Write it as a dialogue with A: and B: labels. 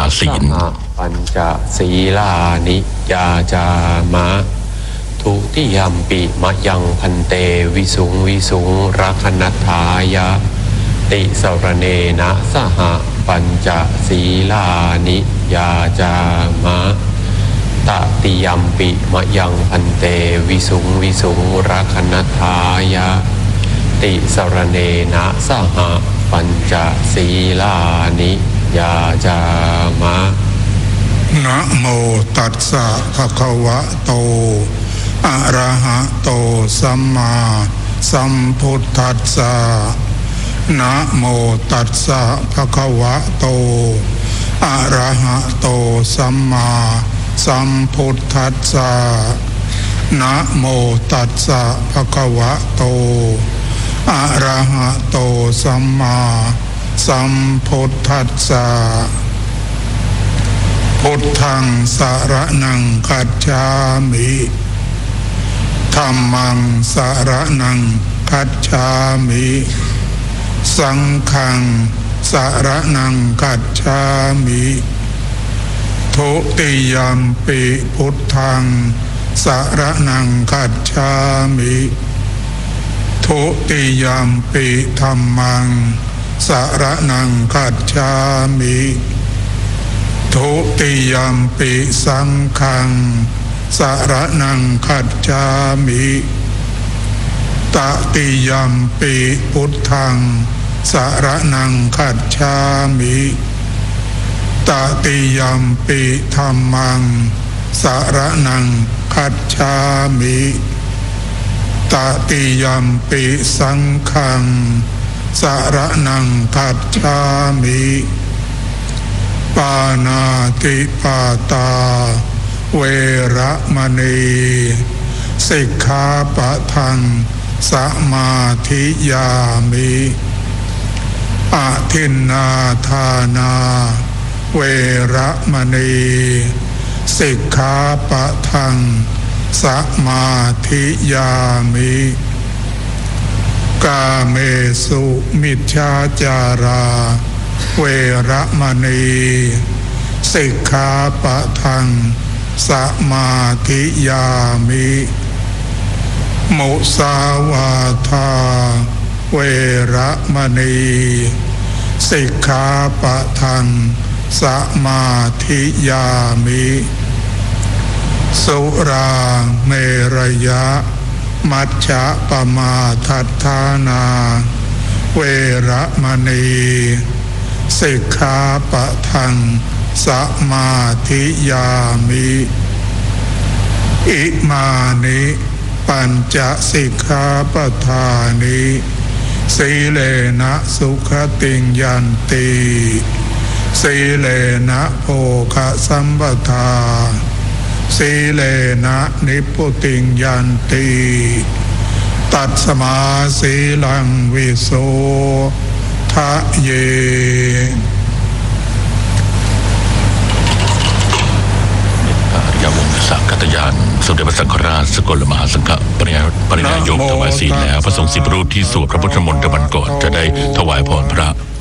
A: ศีล
B: ปัญจศีลานิยาจามะทุติยมปิมะยังพันเตวิสุงวิสุงรักนัตถายะติสรเนนะสหปัญจศีลานิยาจามะตติยมปิมะยังพันเตวิสุงวิสุงรักนัตถายะติสรเนนะสหปัญจศีลานิยาจามะ
C: นะโมตัสสะภะคะวะโตอะระหะโตสัมมาสัมพุทธัสสะนะโมตัสสะภะคะวะโตอะระหะโตสัมมาสัมพุทธัสสะนะโมตัสสะภะคะวะโตอะระหะโตสัมมาสัมพุทธัสสะพุทธังสรณังคัจฉามิธัมมังสรณังคัจฉามิสังฆังสรณังคัจฉามิทุติยมปิพุทธังสรณังคัจฉามิทุติยมปิธัมมังสรณังคัจฉามิทุติยมปิสังฆังสรณังคัจฉามิตติยมปิพุทธังสรณังคัจฉามิตติยมปิธัมมังสรณังคัจฉามิตติยมปิสังฆังสรณังคัจฉามิปานาติปาตาเวระมณีสิกขาปะทังสมาธิยามิอาทินนาทานาเวระมณีสิกขาปะทังสมาธิยามิกาเมสุมิจฉาจาราเวระมณีสิกขาปะทังสมาธิยามิมุสาวาทาเวระมณีสิกขาปะทังสมาธิยามิสุราเมรยะมัชฌะปมาทัฏฐานาเวระมณีสิกขาปะทังสมาธิยามิอิมานิปัญจสิกขาปทานิสีเลนะสุขติงยันติสีเลนะโภคสัมปทาสีเลนะนิพพุติงยันติตัสมาสีลังวิโสทะเย
A: ยาวงศกัตยานสมเด็จพระสังฆราชสกลมหาสังฆปรินายกถวายศีลแล้วพระสงฆ์10 รูปที่สวดพระพุทธมนต์วันก่อนจะได้ถวายพรพระ